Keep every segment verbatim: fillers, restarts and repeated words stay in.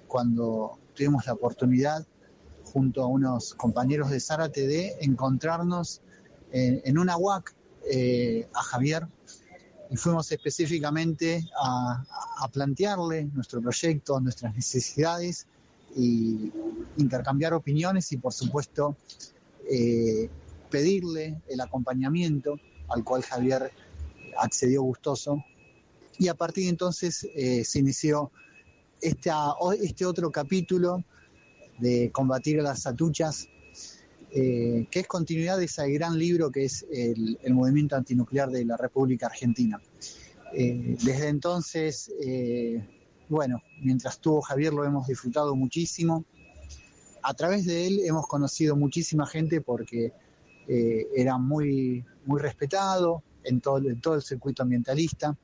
cuando tuvimos la oportunidad, junto a unos compañeros de Zárate, de encontrarnos en, en una U A C eh, a Javier, y fuimos específicamente a, a plantearle nuestro proyecto, nuestras necesidades, y intercambiar opiniones y, por supuesto, eh, pedirle el acompañamiento, al cual Javier accedió gustoso. Y a partir de entonces eh, se inició esta, este otro capítulo de Combatir a las Atuchas, eh, que es continuidad de ese gran libro que es el, el movimiento antinuclear de la República Argentina. Eh, desde entonces, eh, bueno, mientras estuvo Javier lo hemos disfrutado muchísimo. A través de él hemos conocido muchísima gente porque eh, era muy, muy respetado en todo, en todo el circuito ambientalista.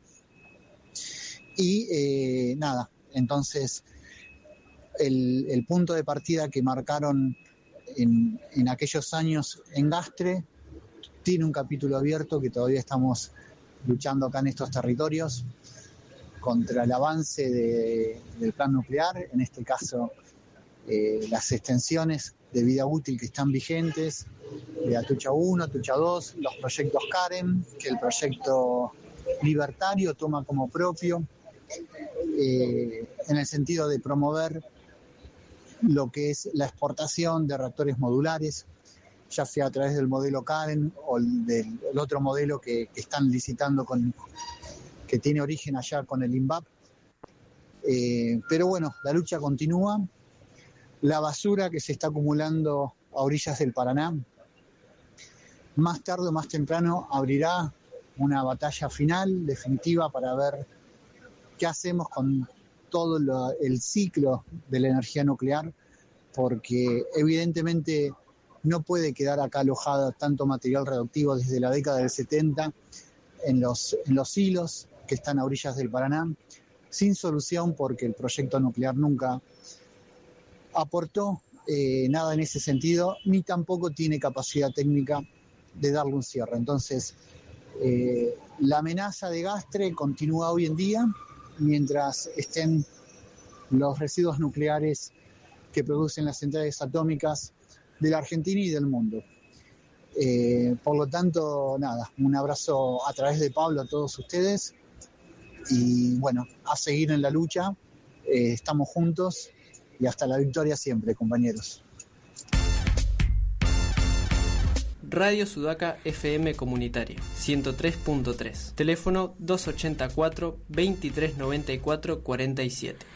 Y eh, nada, entonces el, el punto de partida que marcaron en, en aquellos años en Gastre tiene un capítulo abierto que todavía estamos luchando acá en estos territorios contra el avance de, del plan nuclear, en este caso eh, las extensiones de vida útil que están vigentes, de Atucha uno, Atucha dos, los proyectos Karen, que el proyecto libertario toma como propio, eh, en el sentido de promover lo que es la exportación de reactores modulares, ya sea a través del modelo Karen o el del el otro modelo que, que están licitando, con, que tiene origen allá con el INVAP. Eh, pero bueno, la lucha continúa. La basura que se está acumulando a orillas del Paraná, más tarde o más temprano abrirá una batalla final, definitiva, para ver qué hacemos con todo lo, el ciclo de la energía nuclear, porque evidentemente no puede quedar acá alojado tanto material radioactivo desde la década del setenta en los, en los hilos que están a orillas del Paraná, sin solución, porque el proyecto nuclear nunca aportó eh, nada en ese sentido, ni tampoco tiene capacidad técnica de darle un cierre. Entonces, eh, la amenaza de Gastre continúa hoy en día, mientras estén los residuos nucleares que producen las centrales atómicas de la Argentina y del mundo. Eh, por lo tanto, nada, un abrazo a través de Pablo a todos ustedes, y bueno, a seguir en la lucha, eh, estamos juntos, y hasta la victoria siempre, compañeros. Radio Sudaca F M Comunitaria ciento tres punto tres. Teléfono dos ochenta y cuatro, veintitrés noventa y cuatro, cuarenta y siete.